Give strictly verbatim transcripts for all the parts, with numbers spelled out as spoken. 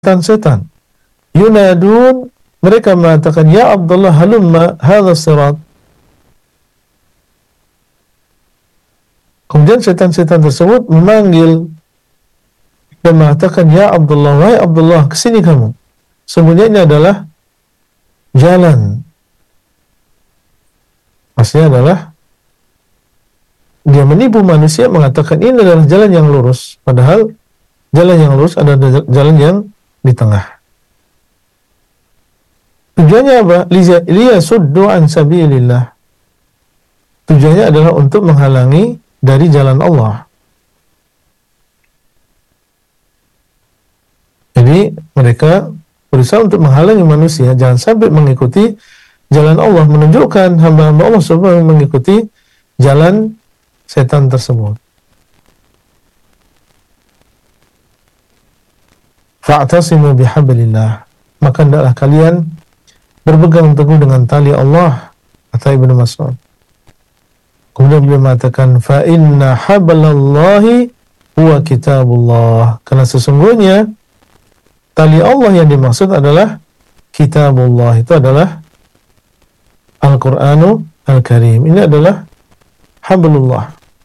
setan-setan. Yunadun, mereka mengatakan, ya Abdullah halumma hadha sirat. Kemudian setan-setan tersebut memanggil dan mengatakan, ya Abdullah, wahai Abdullah, kesini kamu. Sebenarnya ini adalah jalan. Maksudnya adalah dia menipu manusia, mengatakan ini adalah jalan yang lurus, padahal jalan yang lurus adalah jalan yang di tengah. Tujuannya apa? Liyasuddu an sabilillah. Tujuannya adalah untuk menghalangi dari jalan Allah. Jadi mereka berusaha untuk menghalangi manusia jangan sampai mengikuti jalan Allah, menunjukkan hamba-hamba Allah supaya mengikuti jalan setan tersebut. Fa'tasimu bihablillah, maka hendaklah kalian berpegang teguh dengan tali Allah, kata Ibnu Mas'ud. Kemudian beliau mengatakan, fa inna hablallahi huwa kitabullah, karena sesungguhnya tali Allah yang dimaksud adalah kitabullah, itu adalah Al-Qur'anu Al-Karim. Ini adalah hablullah.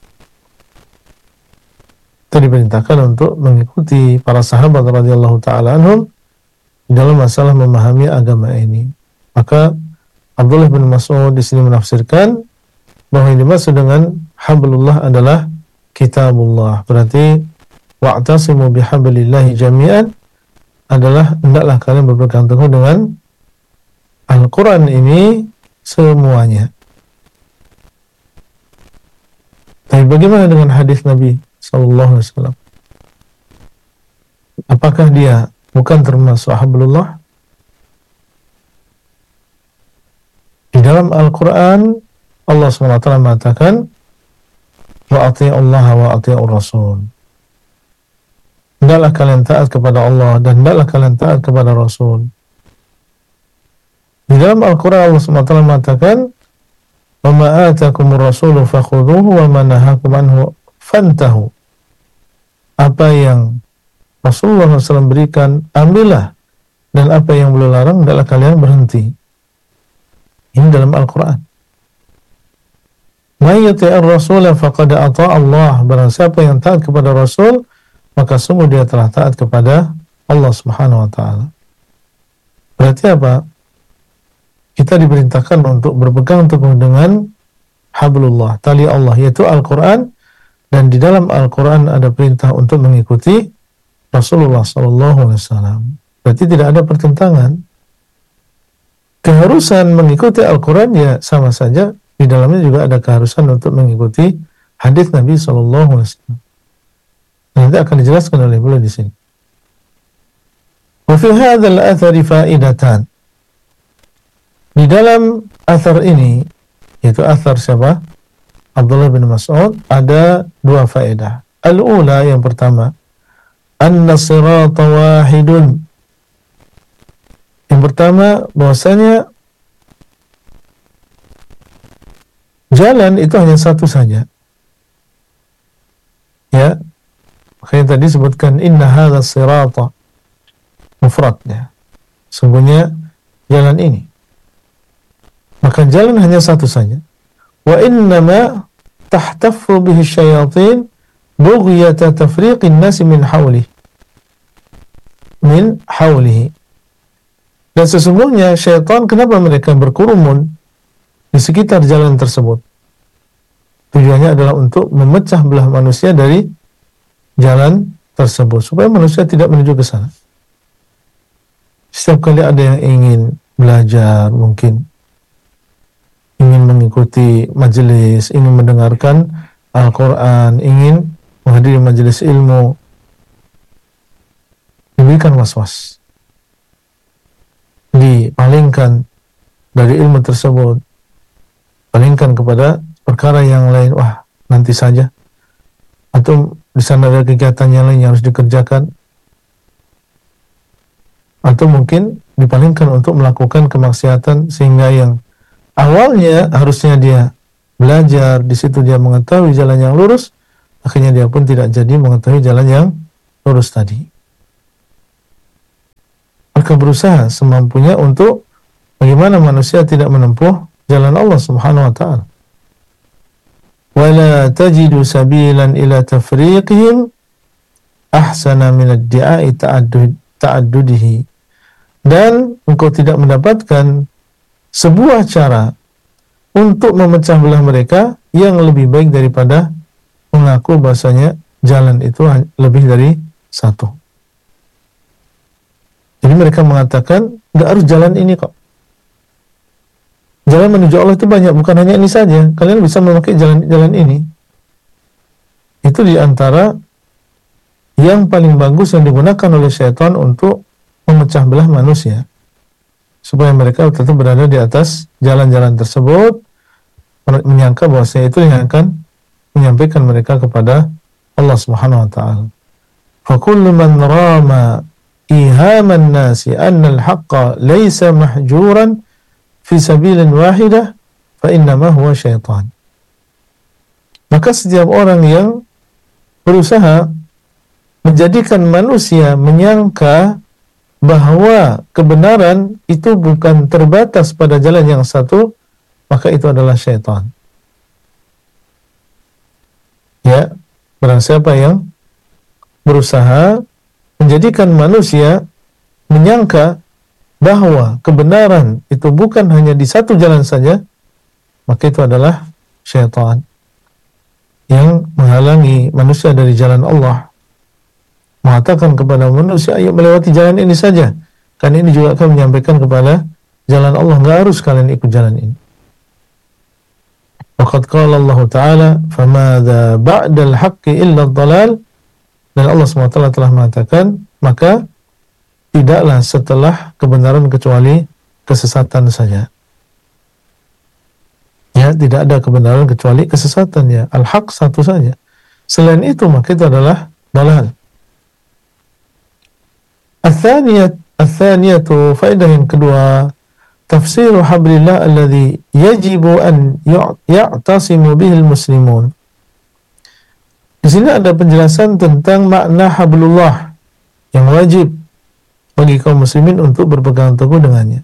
Itu diperintahkan untuk mengikuti para sahabat radhiyallahu taala anhum dalam masalah memahami agama ini. Maka Abdullah bin Mas'ud di sini menafsirkan bahwa yang dimaksud dengan hablullah adalah kitabullah. Berarti wa'tasimu bihablillahi jami'an adalah hendaklah kalian berpegang teguh dengan Al-Quran ini semuanya. Tapi bagaimana dengan hadis Nabi sallallahu alaihi wasallam? Apakah dia bukan termasuk hablullah? Di dalam Al-Quran Allah subhanahu wa taala mengatakan, wa ati'ullaha wa ati'ur rasul. Hendaklah kalian taat kepada Allah dan hendaklah kalian taat kepada Rasul. Di dalam Al-Quran Allah subhanahu wa taala mengatakan, wa ma atakumur rasulu fakhudhuhu wa ma nahakum anhu fantahu. Apa yang Rasulullah shallallahu alaihi wasallam berikan, ambillah, dan apa yang beliau larang, hendaklah kalian berhenti. Ini dalam Al-Quran. May yuti'ir rasula faqad ata'a Allah. Barang siapa yang taat kepada Rasul, maka sungguh dia telah taat kepada Allah subhanahu wa ta'ala. Berarti apa? Kita diperintahkan untuk berpegang teguh dengan hablullah, tali Allah, yaitu Al-Quran, dan di dalam Al-Quran ada perintah untuk mengikuti Rasulullah sallallahu alaihi wasallam. Berarti tidak ada pertentangan. Keharusan mengikuti Al-Quran ya sama saja, di dalamnya juga ada keharusan untuk mengikuti hadis Nabi sallallahu alaihi wasallam. Nanti akan dijelaskan oleh beliau di sini. Wa fi hadzal athari faidatan. Di dalam athar ini, yaitu athar siapa? Abdullah bin Mas'ud, ada dua faedah. Al-ula, yang pertama, anna sirata wahidun. Yang pertama, bahwasanya jalan itu hanya satu saja. Ya, makanya tadi sebutkan inna hadha sirata mufradnya. Sungguhnya jalan ini. Maka jalan hanya satu saja. Wa innama tahtaffu bihi syayatin bughyata tafriqin nasi min hawlihi. Min hawlihi. Dan sesungguhnya syaitan, kenapa mereka berkerumun di sekitar jalan tersebut? Tujuannya adalah untuk memecah belah manusia dari jalan tersebut, supaya manusia tidak menuju ke sana. Setiap kali ada yang ingin belajar, mungkin ingin mengikuti majelis, ingin mendengarkan Al-Quran, ingin menghadiri majelis ilmu, diberikan was-was, dipalingkan dari ilmu tersebut, palingkan kepada perkara yang lain. Wah, nanti saja, atau di sana ada kegiatan yang lain yang harus dikerjakan, atau mungkin dipalingkan untuk melakukan kemaksiatan, sehingga yang awalnya harusnya dia belajar, di situ dia mengetahui jalan yang lurus, akhirnya dia pun tidak jadi mengetahui jalan yang lurus tadi. Mereka berusaha semampunya untuk bagaimana manusia tidak menempuh jalan Allah Subhanahu wa taala. Wala tajidu sabilan ila tafriqihim ahsana min ad-di'a'i ta'addud ta'addudihi. Dan engkau tidak mendapatkan sebuah cara untuk memecah belah mereka yang lebih baik daripada mengaku bahasanya jalan itu lebih dari satu. Jadi mereka mengatakan enggak harus jalan ini kok. Jalan menuju Allah itu banyak, bukan hanya ini saja. Kalian bisa memakai jalan-jalan ini. Itu diantara yang paling bagus yang digunakan oleh syaitan untuk memecah belah manusia. Supaya mereka tetap berada di atas jalan-jalan tersebut, menyangka bahwasanya itu yang akan menyampaikan mereka kepada Allah Subhanahu wa taala. Fa kullu man rama ihaman nasi anna al-haqqa laysa mahjuran fi sabilin wahidah fa innama huwa syaitan. Maka setiap orang yang berusaha menjadikan manusia menyangka bahwa kebenaran itu bukan terbatas pada jalan yang satu, maka itu adalah syaitan. Ya, barang siapa yang berusaha menjadikan manusia menyangka bahwa kebenaran itu bukan hanya di satu jalan saja, maka itu adalah syaitan yang menghalangi manusia dari jalan Allah, mengatakan kepada manusia ayo melewati jalan ini saja, karena ini juga akan menyampaikan kepada jalan Allah, enggak harus kalian ikut jalan ini. Waqad qala Allah Ta'ala famadza ba'dal haqqi illa ad-dhalal, dan Allah subhanahu wa taala telah mengatakan maka tidaklah setelah kebenaran kecuali kesesatan saja. Ya, tidak ada kebenaran kecuali kesesatan, ya. Al-haq satu saja. Selain itu maka itu adalah dalal. Ats-tsaniyah ats-tsaniyatu, faedah yang kedua, tafsiru hablillah alladhi yajibu an ya'tasimu bihi al-muslimun. Di sini ada penjelasan tentang makna hablullah yang wajib bagi kaum muslimin untuk berpegang teguh dengannya.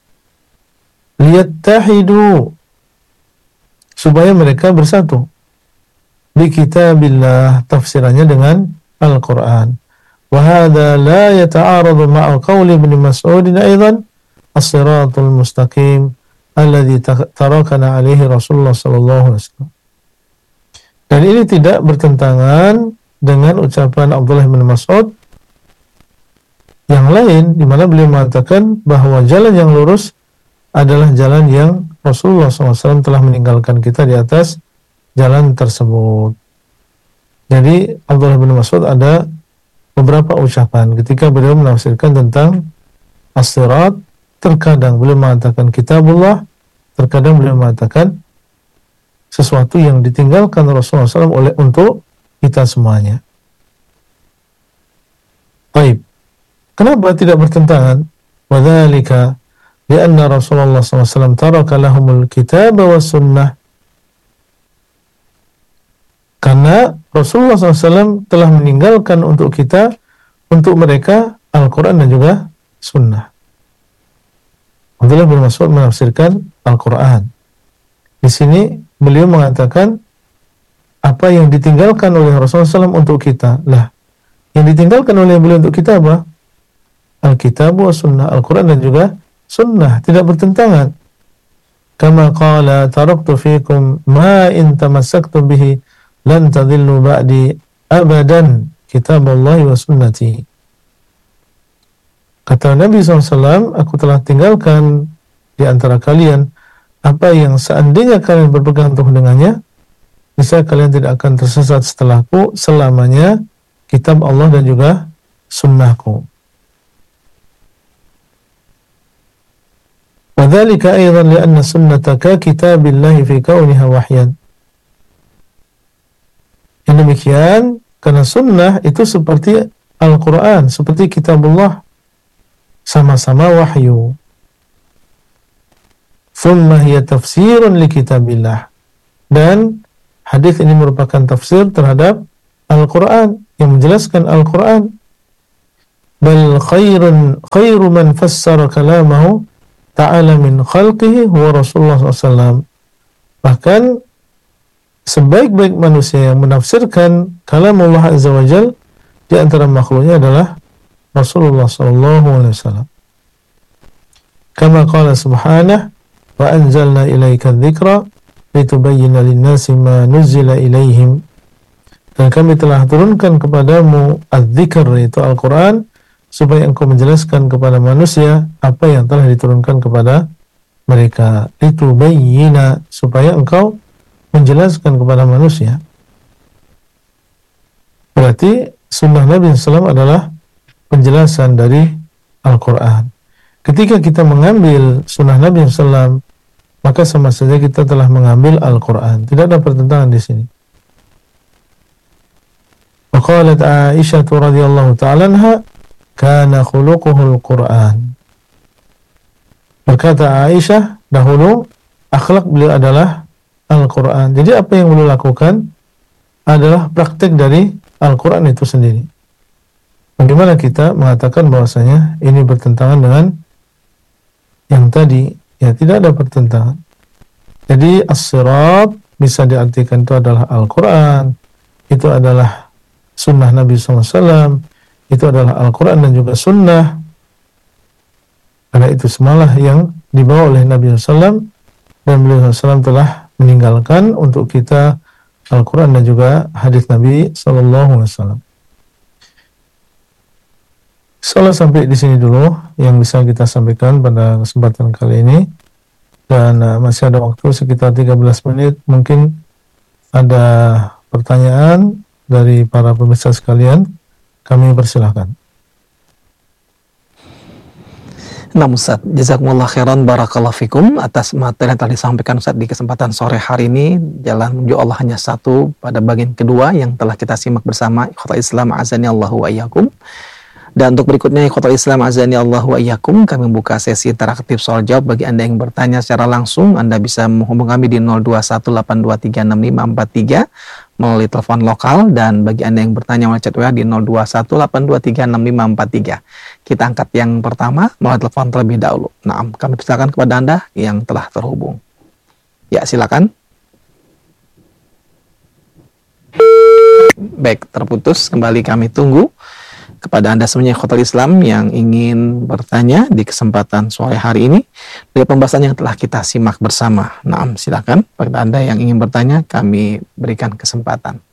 Liyattahidu, supaya mereka bersatu. Bi kitabillah, tafsirannya dengan Al-Quran. Wa hadha la yata'aradu ma'a qawli Ibn Mas'ud aidan as-siratul mustaqim alladhi tarakana alaihi Rasulullah sallallahu alaihi wasallam. Dan ini tidak bertentangan dengan ucapan Abdullah bin Mas'ud yang lain, di mana beliau mengatakan bahwa jalan yang lurus adalah jalan yang Rasulullah shallallahu alaihi wasallam telah meninggalkan kita di atas jalan tersebut. Jadi Abdullah bin Mas'ud ada beberapa ucapan ketika beliau menafsirkan tentang as-sirat. Terkadang beliau mengatakan kitabullah, terkadang beliau mengatakan sesuatu yang ditinggalkan Rasulullah shallallahu alaihi wasallam oleh untuk kita semuanya. Baik. Kenapa tidak bertentangan? Wadzalika lianna Rasulullah shallallahu alaihi wasallam taraka lahumul kitab wa sunnah. Karena Rasulullah shallallahu alaihi wasallam telah meninggalkan untuk kita, untuk mereka Al-Quran dan juga sunnah. Abdullah bin Mas'ud menafsirkan Al-Quran. Di sini beliau mengatakan apa yang ditinggalkan oleh Rasulullah shallallahu alaihi wasallam untuk kita. Lah, yang ditinggalkan oleh beliau untuk kita apa? Al-Kitab wa Sunnah, Al-Quran dan juga Sunnah, tidak bertentangan. Kama qala taraktu fikum ma in tamassaktum bihi lan tadillu ba'di abadan, kitaballahi wa sunnati. Kata Nabi shallallahu alaihi wasallam, aku telah tinggalkan di antara kalian apa yang seandainya kalian berpegang teguh dengannya, niscaya kalian tidak akan tersesat setelahku selamanya, kitab Allah dan juga sunnahku. Wadzalika aidan li'anna sunnataka kitabillahi fi kauniha wahyan. Yang demikian karena sunnah itu seperti Al-Quran, seperti kitabullah, sama-sama wahyu. Thumma hiya tafsirun li kitabillah. Dan hadis ini merupakan tafsir terhadap Al-Quran, yang menjelaskan Al-Quran. bal khairun khairu man fassara kalamahu ta'ala min khalqihi huwa Rasulullah sallallahu alaihi wasallam. Bahkan sebaik-baik manusia yang menafsirkan kalam Allah Azza wa Jal di antara makhluknya adalah Rasulullah sallallahu alaihi wasallam. Kama qala subhanahu wa anzalna ilaika dzikra litubayyana lin-nasi ma nuzila ilaihim. Dan kami telah turunkan kepadamu adz-dzikr, yaitu Al-Quran, supaya engkau menjelaskan kepada manusia apa yang telah diturunkan kepada mereka. Litubayyana, supaya engkau menjelaskan kepada manusia. Berarti sunnah Nabi shallallahu alaihi wasallam adalah penjelasan dari Al-Quran. Ketika kita mengambil sunnah Nabi shallallahu alaihi wasallam, maka sama saja kita telah mengambil Al-Quran. Tidak ada pertentangan di sini. Waqalat Aisyah radhiyallahu ta'ala anha, kana khuluquhul Quran. Berkata Aisyah, dahulu akhlak beliau adalah Al-Quran. Jadi apa yang beliau lakukan adalah praktek dari Al-Quran itu sendiri. Bagaimana kita mengatakan bahwasanya ini bertentangan dengan yang tadi? Ya, tidak ada pertentangan. Jadi as-sirat bisa diartikan itu adalah Al-Quran, itu adalah sunnah Nabi shallallahu alaihi wasallam, itu adalah Al-Quran dan juga sunnah. Karena itu semalah yang dibawa oleh Nabi shallallahu alaihi wasallam, dan beliau shallallahu alaihi wasallam telah meninggalkan untuk kita Al-Quran dan juga hadis Nabi shallallahu alaihi wasallam. Insyaallah sampai di sini dulu yang bisa kita sampaikan pada kesempatan kali ini, dan uh, masih ada waktu sekitar tiga belas menit. Mungkin ada pertanyaan dari para pemirsa sekalian, kami persilahkan. Nah Ustaz, jazakumullah khairan, barakallahu fikum atas materi yang telah disampaikan Ustaz di kesempatan sore hari ini. Jalan menuju Allah hanya satu pada bagian kedua yang telah kita simak bersama. Ikhwatal Islam azani Allahu wa iyyakum. Dan untuk berikutnya ikhwatal Islam azani Allahu wa iyyakum, kami membuka sesi interaktif soal jawab. Bagi Anda yang bertanya secara langsung, Anda bisa menghubungi kami di nol dua satu delapan dua tiga enam lima empat tiga melalui telepon lokal, dan bagi Anda yang bertanya melalui chat W A di nol dua satu delapan dua tiga enam lima empat tiga. Kita angkat yang pertama melalui telepon terlebih dahulu. Nah, kami persilakan kepada Anda yang telah terhubung. Ya, silakan. Baik, terputus. Kembali kami tunggu kepada Anda semuanya ikhwatal Islam yang ingin bertanya di kesempatan sore hari ini dari pembahasan yang telah kita simak bersama. Nah, silakan pada Anda yang ingin bertanya, kami berikan kesempatan.